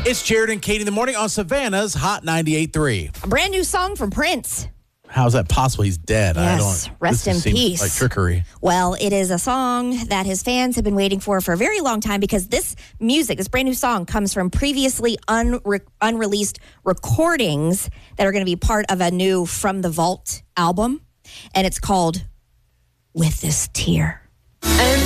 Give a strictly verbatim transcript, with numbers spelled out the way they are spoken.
It's Jared and Katie in the morning on Savannah's Hot ninety-eight point three. A brand new song from Prince. How's that possible? He's dead. Yes, I don't, rest this in seems peace. Like trickery. Well, it is a song that his fans have been waiting for for a very long time because this music, this brand new song, comes from previously unre- unreleased recordings that are going to be part of a new From the Vault album. And it's called With This Tear. And